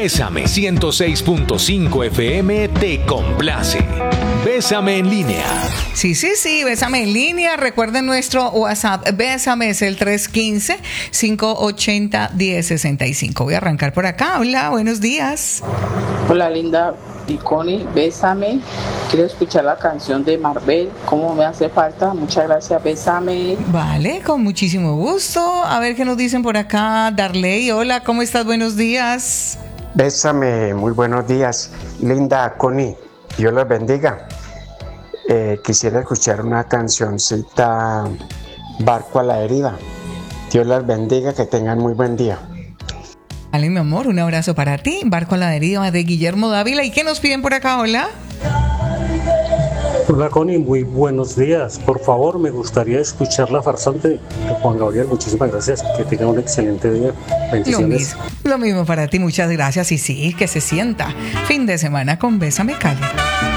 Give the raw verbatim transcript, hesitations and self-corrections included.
Bésame ciento seis punto cinco F M te complace. Bésame en línea. Sí, sí, sí, Bésame en línea. Recuerden nuestro WhatsApp. Bésame es el tres uno cinco, cinco ocho cero, uno cero seis cinco. Voy a arrancar por acá. Hola, buenos días. Hola, linda y Connie, Bésame. Quiero escuchar la canción de Marvel. ¿Cómo me hace falta? Muchas gracias, Bésame. Vale, con muchísimo gusto. A ver qué nos dicen por acá. Darley, hola, ¿cómo estás? Buenos días. Bésame, muy buenos días. Linda, Connie, Dios los bendiga. Eh, quisiera escuchar una cancioncita, Barco a la deriva. Dios las bendiga, que tengan muy buen día. Vale, mi amor, un abrazo para ti. Barco a la deriva de Guillermo Dávila. ¿Y qué nos piden por acá? Hola. Hola, Connie, muy buenos días. Por favor, me gustaría escuchar La farsante de Juan Gabriel. Muchísimas gracias. Que tenga un excelente día. Bendiciones. Lo mismo, lo mismo para ti. Muchas gracias. Y sí, que se sienta. Fin de semana con Bésame Cali.